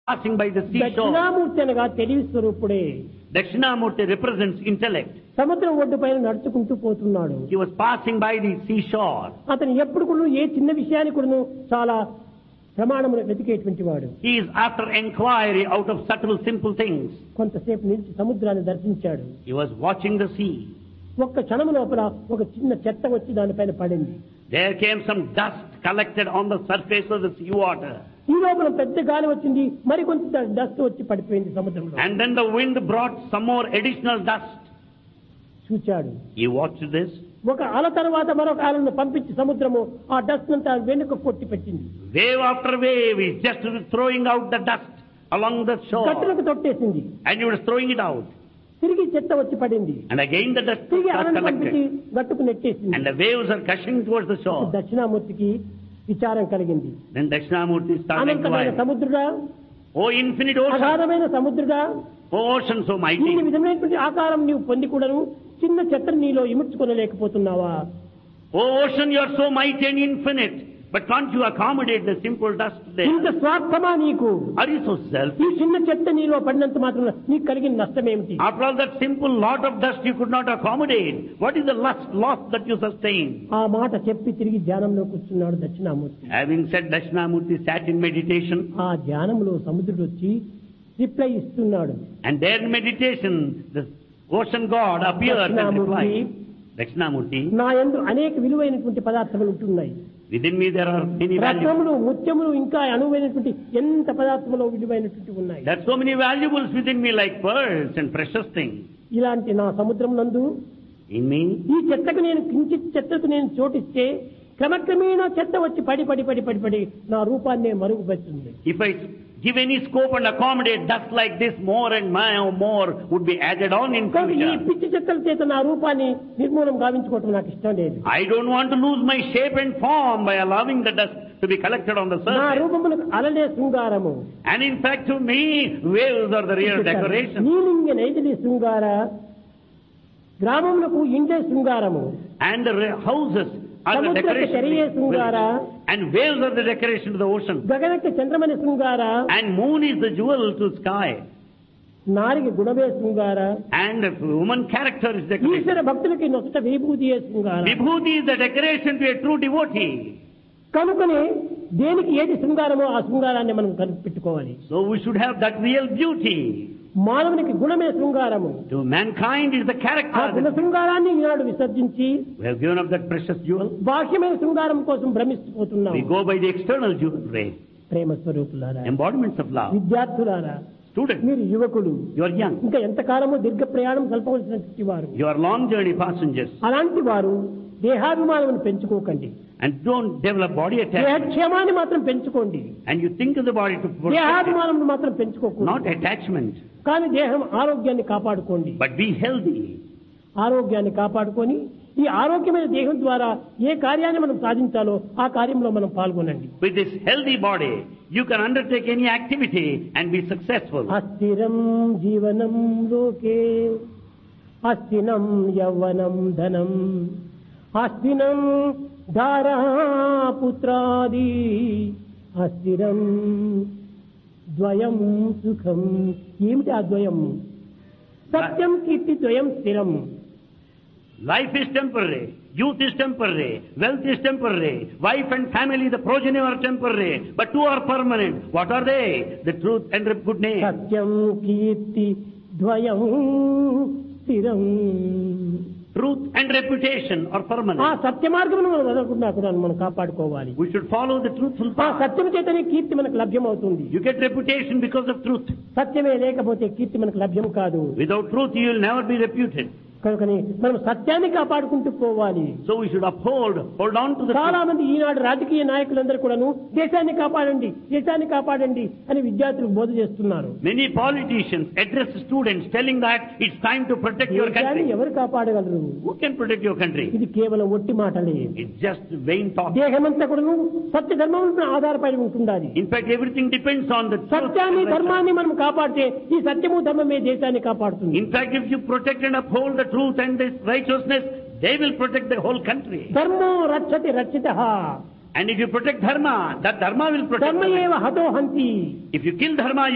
passing by the seashore. Dakshinamurthy అనగా తెలివి స్వరూపుడే. Dakshinamurti represents intellect. సముద్రం ఒడ్డు పైన నడుచుకుంటూ పోతున్నాడు. He was passing by the seashore. అతను ఎప్పుడు కూడా ఏ చిన్న విషయాన్ని కూడా చాలా ప్రమాణమును వెతికేటువంటి వాడు. He is after inquiry out of subtle simple things. కొంతసేపు నిలిచి సముద్రాన్ని దర్శించాడు. He was watching the sea. ఒక్క క్షణం లోపల ఒక చిన్న చెత్త వచ్చి దానిపైన పడింది. There came some dust collected on the surface of the sea water. ఈ లోపల పెద్ద గాలి వచ్చింది, మరి కొంత డస్ట్ వచ్చి పడిపోయింది సముద్రంలో. And then the wind brought some more additional dust. చూచాడు. He watched this. ఒక అల తర్వాత మరొక అలను పంపించి సముద్రము ఆ డస్ట్ అంతా వెనుక కొట్టి పెట్టింది. Wave after wave is just throwing out the dust along the shore. గట్టులకు తొట్టేసింది. And he was throwing it out. తిరిగి చెత్త వచ్చి పడింది. And again the dust తిరిగి was అలను పంపించి collected. గట్టుకు నెట్టేసింది. And the waves are gushing towards the shore. దక్షిణామూర్తికి విచారం కలిగింది. Then Dakshinamurti started అనంతమైన inquiring. సముద్రుడా, Oh infinite ocean, అగాధమైన సముద్రుడా, oh ocean so ఈ mighty, విధమైనటువంటి ఆకారం నీవు పొంది కూడాను చిన్న చెత్తను నీలో ఇముడ్చుకోలేకపోతున్నావా? oh ocean you are so mighty and infinite, but can't you accommodate the simple dust ఇంత there? స్వార్థమా నీకు? Are you so selfish? ఈ చిన్న చెత్త నీలో పడినంత మాత్రం నీకు కలిగిన నష్టం ఏమిటి? After all that simple lot of dust you could not accommodate, what is the loss that you sustain? ఆ మాట చెప్పి తిరిగి ధ్యానంలో కూర్చున్నాడు Dakshinamurthy. Having said, Dakshinamurti sat in meditation, ఆ ధ్యానంలో సముద్రుడు వచ్చి రిప్లై ఇస్తున్నాడు. and there in meditation the ocean god appeared and replied, Dakshinamurti, నా యందు అనేక విలువైనటువంటి పదార్థములు ఉంటున్నాయి. within me there are many valuables. రత్నములు, ముత్యములు, ఇంకా అనువైనటువంటి ఎంత పదార్థములు విలువైనటువంటి ఉన్నాయి. There are so many valuables within me like pearls and precious things. ఇలాంటి నా సముద్రం నందు In me, ఈ చెత్తకు నేను కించిత్ చెత్తకు నేను చోటిస్తే క్రమక్రమేణా చెత్త వచ్చి పడి పడి పడి పడి పడి నా రూపాన్నే మరుగుపరుస్తుంది. if I give any scope and accommodate dust like this, more and more would be added on in కానీ ఈ future. పిచ్చి చెత్తల చేత నా రూపాన్ని నిర్మూలం గావించుకోవటం నాకు ఇష్టం లేదు. I don't want to lose my shape and form by allowing the dust to be collected on the నా surface. రూపములకు అలలే శృంగారము. And in fact to me, waves are the real decoration. నీలింగ నైతిలి శృంగార, గ్రామములకు ఇండే శృంగారము. And the houses are the సముద్రಕ್ಕೆ decoration. తెరయే శృంగార, And waves are the decoration to the ocean. గగనಕ್ಕೆ చంద్రమని శృంగార, And moon is the jewel to sky. నారికి గుణవే శృంగార, And woman character is decoration. ఈశ్వర భక్తులకి నొచ్చట విభూతియే శృంగార. Vibhuti is the decoration to a true devotee. కనుకనే దేనికి ఏది శృంగారమో ఆ శృంగారాన్ని మనం కనిపెట్టుకోవాలి. So we should have that real beauty. మానవునికి గుణమే శృంగారము. To mankind is the ఆ character. గుణ శృంగారాన్ని ఈనాడు విసర్జించి We have given up that precious jewel. బాహ్యమైన శృంగారం కోసం భ్రమిస్తుపోతున్నాం. We go by the external jewelry. ప్రేమ స్వరూపులారా, Embodiments of love. విద్యార్థులారా, Students, మీరు యువకులు, you are young. ఇంకా ఎంతకాలమో దీర్ఘ ప్రయాణం కల్పవలసినటువంటి వారు. You are long journey passengers. అలాంటి వారు దేహాభిమానం పెంచుకోకండి. And don't develop body attachment. దేహక్షేమాన్ని మాత్రం పెంచుకోండి. And you think of the body to protect it, దేహాభిమానం మాత్రం not పెంచుకోకూడదు. attachment. కానీ దేహం ఆరోగ్యాన్ని కాపాడుకోండి. But be healthy. ఆరోగ్యాన్ని కాపాడుకొని ఈ ఆరోగ్యమైన దేహం ద్వారా ఏ కార్యాన్ని మనం సాధించాలో ఆ కార్యంలో మనం పాల్గొనండి. With this healthy body, you can undertake any activity and be successful. అస్థిరం జీవనం లోకే, అస్థినం యవ్వనం ధనం, అస్థినం ధారా పుత్రాది, అస్థిరం ద్వయం సుఖం. ఏమిటి ఆ ద్వయం? సత్యం, కీర్తి, ద్వయం స్థిరం. Life is temporary. Youth is temporary. Wealth is temporary. Wife and family, the progeny are temporary. But two are permanent. What are they? The truth and good name. సత్యం, కీర్తి, ద్వయం స్థిరం. Truth and reputation are ఆ permanent. సత్య మార్గమును మనం వదలకుండా కూడా మనం కాపాడుకోవాలి. We should follow the truthful ఆ path. సత్యం చేతనే కీర్తి మనకు లభ్యమవుతుంది. You get reputation because of truth. సత్యమే లేకపోతే కీర్తి మనకు లభ్యం కాదు. Without truth, you will never be reputed. కనుకని మనం సత్యాన్ని కాపాడుకుంటూ పోవాలి. So we should hold on to the చాలా truth. మంది ఈనాడు రాజకీయ నాయకులందరూ కూడాను దేశాన్ని కాపాడండి, దేశాన్ని కాపాడండి అని విద్యార్థులకు బోధ చేస్తున్నారు. Many politicians address students telling that it's time to protect your దేశాన్ని country. ఎవరు కాపాడగలరు? Who can protect your country? ఇది కేవలం ఒట్టి మాటలే. It's just vain talk. దేహమంతా కూడాను సత్య ధర్మం ఆధారపడి ఉంటుండాలి. In fact, everything depends on the truth. సత్యాన్ని, and righteousness. ధర్మాన్ని మనం కాపాడితే ఈ సత్యము ధర్మమే దేశాన్ని కాపాడుతుంది. In fact, if you protect and uphold the truth and this righteousness, they will protect the whole country. ధర్మో రక్షతి రక్షితః. And if you protect dharma, that dharma will protect. ధర్మ ఏవ హతో హంతి. If you kill dharma,